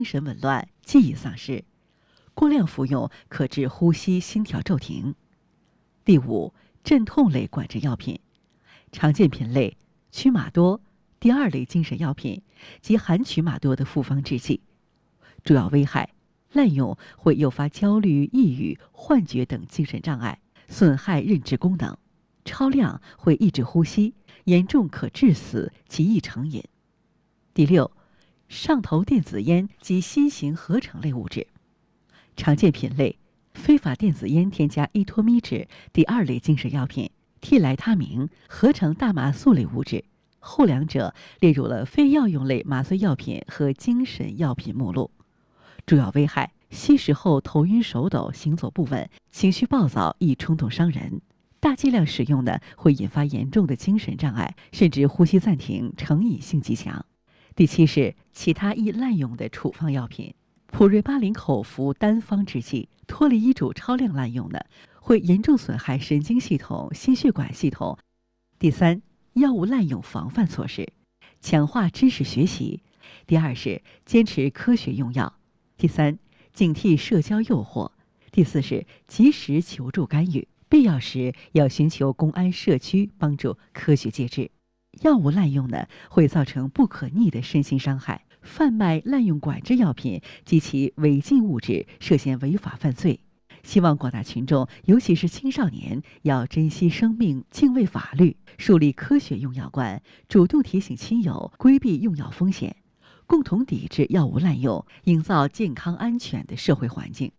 精神紊乱、记忆丧失。过量服用可致呼吸、心跳骤停。第五，镇痛类管制药品，常见品类曲马多，第二类精神药品及含曲马多的复方制剂。主要危害：滥用会诱发焦虑、抑郁、幻觉等精神障碍，损害认知功能；超量会抑制呼吸，严重可致死，极易成瘾。第六，上头电子烟及新型合成类物质，常见品类非法电子烟添加依托咪酯，第二类精神药品替来他明，合成大麻素类物质，后两者列入了非药用类麻醉药品和精神药品目录。主要危害：吸食后头晕手抖、行走不稳、情绪暴躁，易冲动伤人。大剂量使用的会引发严重的精神障碍，甚至呼吸暂停，成瘾性极强。第七是其他易滥用的处方药品，普瑞巴林口服单方制剂，脱离医嘱超量滥用的，会严重损害神经系统、心血管系统。第三，药物滥用防范措施，强化知识学习。第二是坚持科学用药。第三，警惕社交诱惑。第四是及时求助干预，必要时要寻求公安社区帮助科学戒治。药物滥用呢，会造成不可逆的身心伤害。贩卖滥用管制药品及其违禁物质涉嫌违法犯罪。希望广大群众，尤其是青少年，要珍惜生命，敬畏法律，树立科学用药观，主动提醒亲友规避用药风险，共同抵制药物滥用，营造健康安全的社会环境。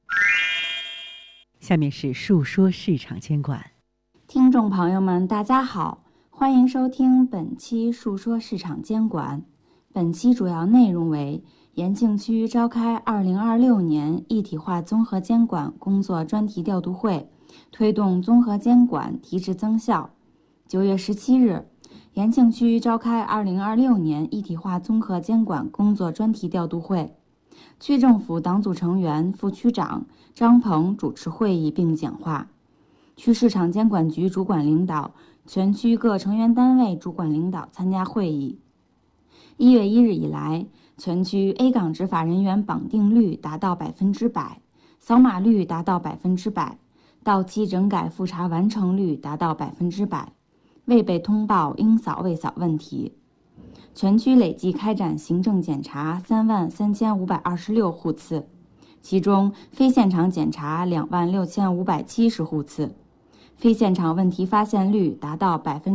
下面是述说市场监管。 听众朋友们，大家好，欢迎收听本期述说市场监管。本期主要内容为延庆区召开2026年一体化综合监管工作专题调度会，推动综合监管提质增效。9月17日，延庆区召开2026年一体化综合监管工作专题调度会，区政府党组成员、副区长张鹏主持会议并讲话。区市场监管局主管领导、全区各成员单位主管领导参加会议。1月1日以来，全区 A 岗执法人员绑定率达到100%，扫码率达到100%，到期整改复查完成率达到100%，未被通报应扫未扫问题。全区累计开展行政检查33526户次，其中非现场检查26570户次，非现场问题发现率达到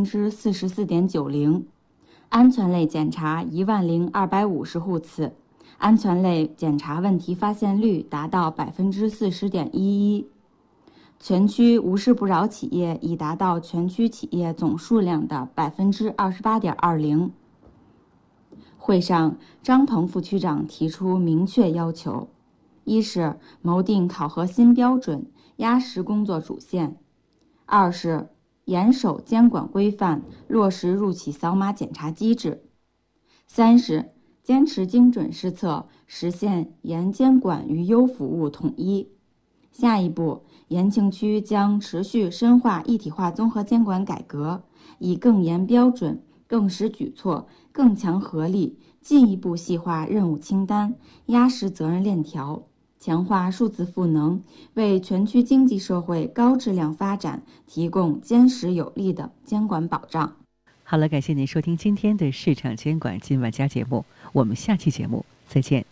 44.90%。安全类检查10250户次，安全类检查问题发现率达到40.11%。全区无事不扰企业已达到全区企业总数量的28.20%。会上，张鹏副区长提出明确要求：一是谋定考核新标准，压实工作主线；二是严守监管规范，落实入企扫码检查机制；三是坚持精准施策，实现严监管与优服务统一。下一步，延庆区将持续深化一体化综合监管改革，以更严标准、更实举措、更强合力，进一步细化任务清单，压实责任链条，强化数字赋能，为全区经济社会高质量发展提供坚实有力的监管保障。 好了，感谢您收听今天的市场监管今晚加节目，我们下期节目再见。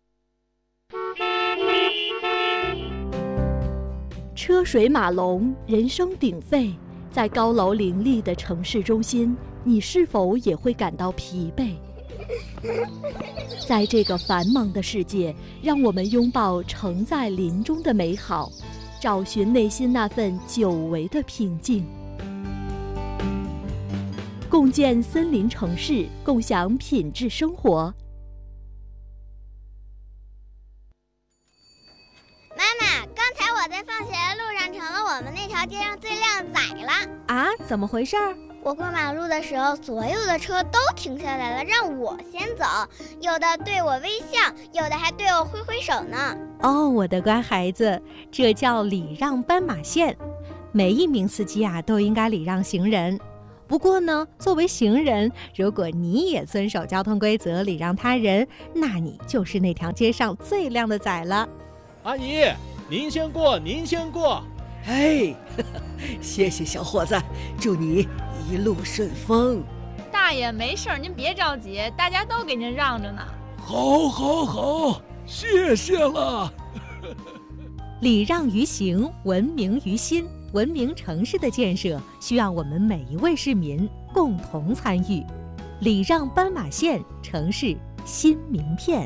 车水马龙，人声鼎沸，在高楼林立的城市中心，你是否也会感到疲惫？在这个繁忙的世界，让我们拥抱城在林中的美好，找寻内心那份久违的平静。共建森林城市，共享品质生活。 妈妈，刚才我在放学的路上成了我们那条街上最靓仔了。 啊，怎么回事？ 我过马路的时候，所有的车都停下来了，让我先走，有的对我微笑，有的还对我挥挥手呢。 哦，我的乖孩子，这叫礼让斑马线。每一名司机啊，都应该礼让行人。 不过呢，作为行人，如果你也遵守交通规则，礼让他人，那你就是那条街上最靓的仔了。 阿姨，您先过，您先过。 哎，谢谢小伙子，祝你一路顺风。 大爷没事，您别着急，大家都给您让着呢。 好，谢谢了。 礼让于行，文明于心。文明城市的建设需要我们每一位市民共同参与。礼让斑马线，城市新名片。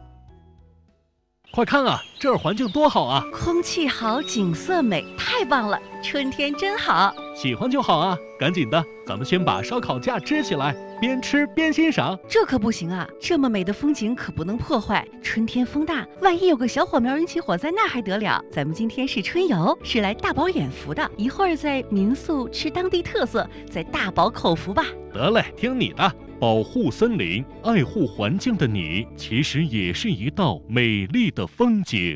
快看啊，这儿环境多好啊！ 空气好，景色美，太棒了！春天真好。 喜欢就好啊，赶紧的，咱们先把烧烤架支起来，边吃边欣赏。 这可不行啊，这么美的风景可不能破坏。春天风大，万一有个小火苗引起火灾，那还得了？咱们今天是春游，是来大饱眼福的。一会儿在民宿吃当地特色，再大饱口福吧。 得嘞，听你的。保护森林、爱护环境的你，其实也是一道美丽的风景。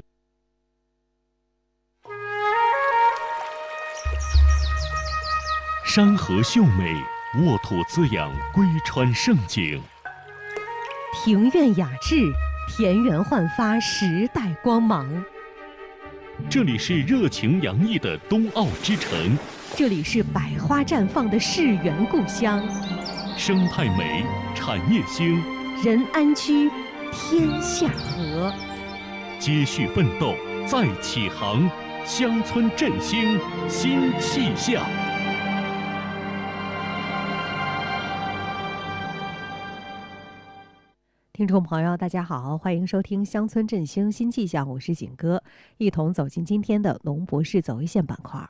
山河秀美，沃土滋养，归川盛景。 庭院雅致，田园焕发时代光芒。 这里是热情洋溢的冬奥之城， 这里是百花绽放的世园故乡。 生态美，产业兴， 人安居，天下和。 接续奋斗，再起航，乡村振兴新气象。 听众朋友，大家好，欢迎收听乡村振兴新气象，我是景哥，一同走进今天的农博士走一线板块。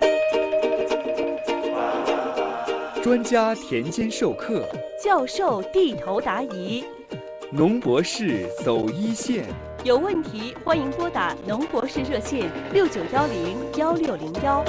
专家田间授课， 教授地头答疑， 农博士走一线。 有问题欢迎拨打农博士热线69101601。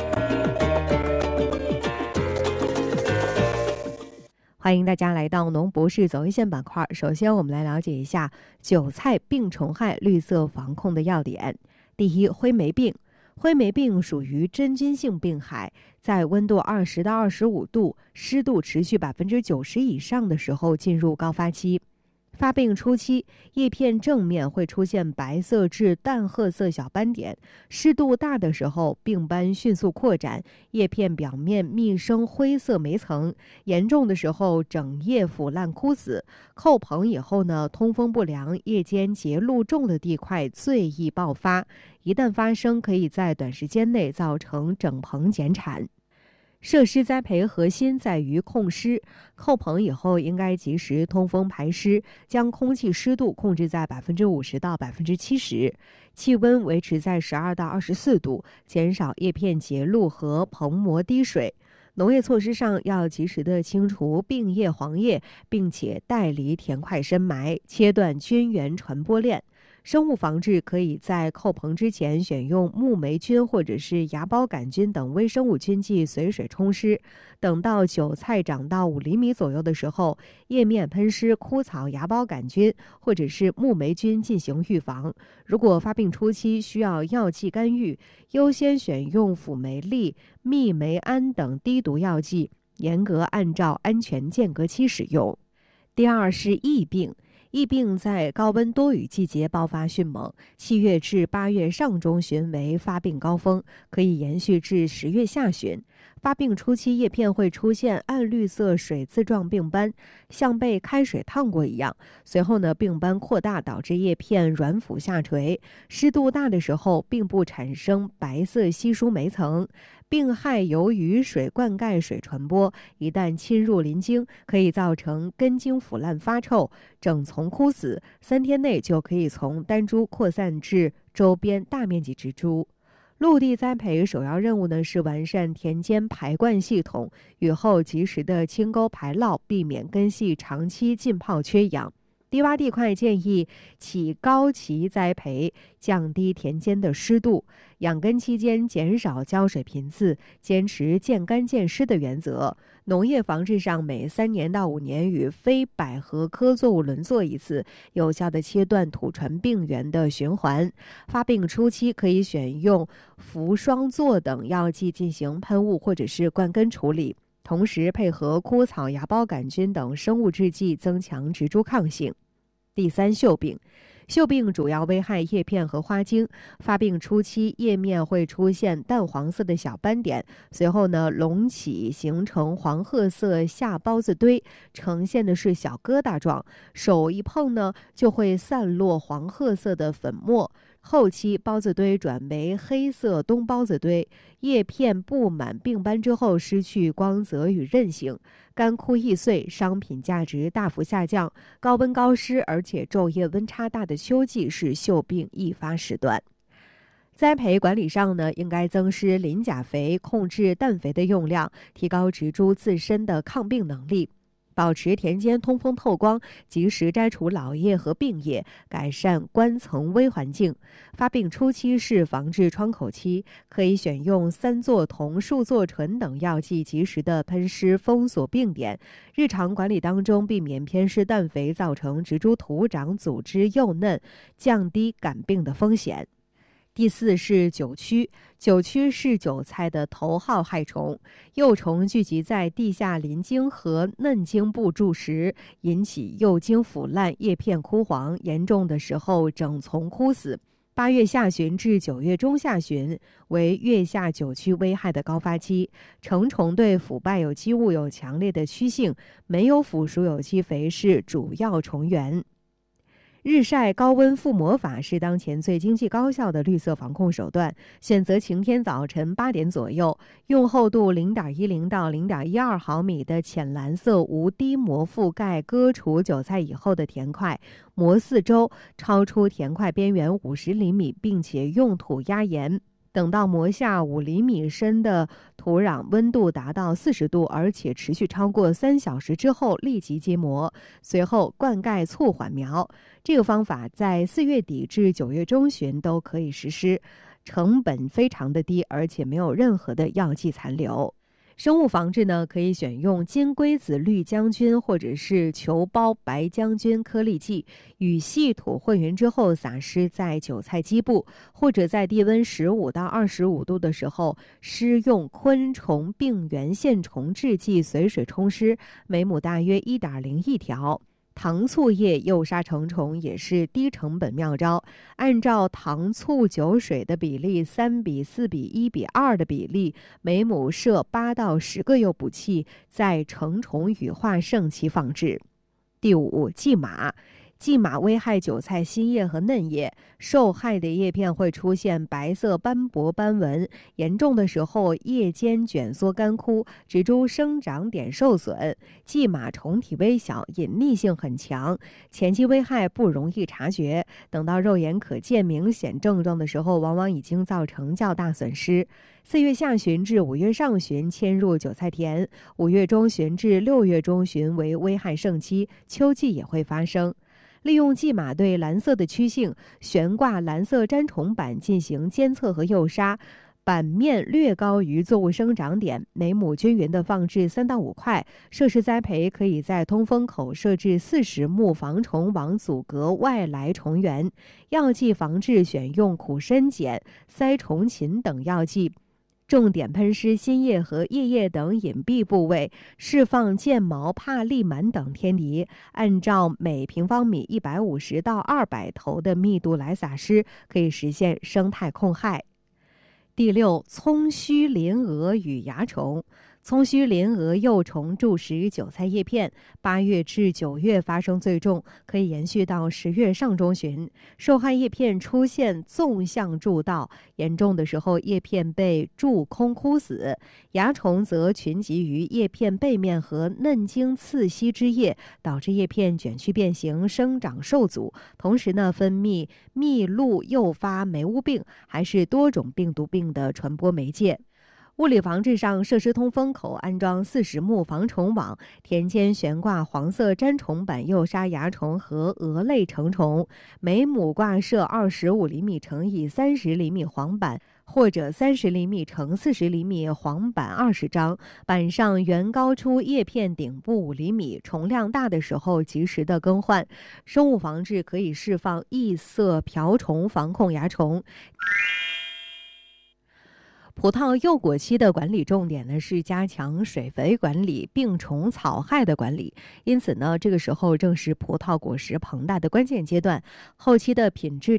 欢迎大家来到农博士走一线板块。首先，我们来了解一下韭菜病虫害绿色防控的要点。第一，灰霉病。灰霉病属于真菌性病害，在温度20到25度、湿度持续90%以上的时候进入高发期。发病初期，叶片正面会出现白色至淡褐色小斑点，湿度大的时候，病斑迅速扩展，叶片表面密生灰色霉层，严重的时候整叶腐烂枯死。扣棚以后呢，通风不良、叶间结露重的地块最易爆发，一旦发生，可以在短时间内造成整棚减产。设施栽培核心在于控湿，扣棚以后应该及时通风排湿，将空气湿度控制在50%到70%，气温维持在12到24度，减少叶片结露和棚膜滴水。农业措施上要及时的清除病叶黄叶，并且带离田块深埋，切断菌源传播链。生物防治可以在扣棚之前选用木霉菌或者是芽孢杆菌等微生物菌剂随水冲湿，等到韭菜长到5厘米左右的时候，叶面喷施枯草芽孢杆菌或者是木霉菌进行预防。如果发病初期需要药剂干预，优先选用辅酶利、嘧酶胺等低毒药剂，严格按照安全间隔期使用。第二是疫病。疫病在高温多雨季节爆发迅猛，7月至8月上中旬为发病高峰，可以延续至10月下旬。发病初期，叶片会出现暗绿色水渍状病斑，像被开水烫过一样。随后呢，病斑扩大，导致叶片软腐下垂。湿度大的时候，并不产生白色稀疏霉层。病害由雨水灌溉水传播，一旦侵入鳞茎，可以造成根茎腐烂发臭、整丛枯死，3天内就可以从单株扩散至周边大面积植株。陆地栽培首要任务呢是完善田间排灌系统，雨后及时的清沟排涝，避免根系长期浸泡缺氧。低洼地块建议起高畦栽培，降低田间的湿度。养根期间减少浇水频次，坚持见干见湿的原则。农业防治上，每3年到5年与非百合科作物轮作一次，有效地切断土传病源的循环。发病初期可以选用氟双唑等药剂进行喷雾或者是灌根处理。 同时配合枯草芽孢杆菌等生物制剂，增强植株抗性。第三，锈病。锈病主要危害叶片和花茎，发病初期叶面会出现淡黄色的小斑点，随后呢隆起形成黄褐色下孢子堆，呈现的是小疙瘩状，手一碰呢就会散落黄褐色的粉末。后期孢子堆转为黑色冬孢子堆，叶片布满病斑之后失去光泽与韧性，干枯易碎，商品价值大幅下降。高温高湿而且昼夜温差大的秋季是锈病易发时段。栽培管理上呢，应该增施磷钾肥，控制氮肥的用量，提高植株自身的抗病能力。保持田间通风透光，及时摘除老叶和病叶，改善冠层微环境。发病初期是防治窗口期，可以选用三唑酮、树唑醇等药剂，及时的喷施封锁病点。日常管理当中，避免偏施氮肥，造成植株土长组织幼嫩，降低感病的风险。第四是韭蛆，韭蛆是韭菜的头号害虫，幼虫聚集在地下鳞茎和嫩茎部蛀时，引起幼茎腐烂、叶片枯黄，严重的时候整丛枯死。8月下旬至9月中下旬为月下韭蛆危害的高发期，成虫对腐败有机物有强烈的趋性，没有腐熟有机肥是主要虫源。日晒高温覆膜法是当前最经济高效的绿色防控手段。选择晴天早晨8点左右，用厚度0.10到0.12毫米的浅蓝色无滴膜覆盖割除韭菜以后的田块，膜四周超出田块边缘50厘米，并且用土压严。等到膜下5厘米深的土壤温度达到40度，而且持续超过3小时之后，立即揭膜，随后灌溉促缓苗。这个方法在4月底至9月中旬都可以实施，成本非常的低，而且没有任何的药剂残留。生物防治呢，可以选用金龟子绿浆菌或者是球孢白浆菌颗粒剂，与细土混匀之后撒施在韭菜基部，或者在低温15到25度的时候施用昆虫病原线虫制剂随水冲施，每亩大约1.01条。糖醋叶诱杀成虫也是低成本妙招，按照糖醋酒水的比例3:4:1:2的比例，每亩设8到10个诱捕器，在成虫羽化盛期放置。第五，蓟马。蓟马危害韭菜新叶和嫩叶，受害的叶片会出现白色斑驳斑纹，严重的时候叶尖卷缩干枯，植株生长点受损。蓟马虫体微小，隐匿性很强，前期危害不容易察觉，等到肉眼可见明显症状的时候，往往已经造成较大损失。4月下旬至5月上旬迁入韭菜田，5月中旬至6月中旬为危害盛期，秋季也会发生。利用蓟马对蓝色的趋性，悬挂蓝色粘虫板进行监测和诱杀，板面略高于作物生长点，每亩均匀的放置3到5块。设施栽培可以在通风口设置40目防虫网，阻隔外来虫源。药剂防治选用苦参碱、塞虫嗪等药剂。重点喷施新叶和叶叶等隐蔽部位，释放箭毛、帕利螨等天敌，按照每平方米150到200头的密度来撒施，可以实现生态控害。第六，葱须鳞蛾与蚜虫。葱须鳞蛾幼虫蛀食韭菜叶片，8月至9月发生最重，可以延续到10月上中旬。受害叶片出现纵向蛀道，严重的时候叶片被蛀空枯死。蚜虫则群集于叶片背面和嫩茎刺隙之叶，导致叶片卷曲变形，生长受阻。同时呢，分泌蜜露诱发霉污病，还是多种病毒病的传播媒介。物理防治上，设施通风口安装40目防虫网，田间悬挂黄色粘虫板诱杀蚜虫和蛾类成虫，每亩挂设25厘米乘以30厘米黄板，或者30厘米乘40厘米黄板20张，板上原高出叶片顶部5厘米，虫量大的时候及时的更换。生物防治可以释放异色瓢虫防控蚜虫。 葡萄幼果期的管理重点呢是加强水肥管理、病虫草害的管理，因此呢，这个时候正是葡萄果实膨大的关键阶段，后期的品质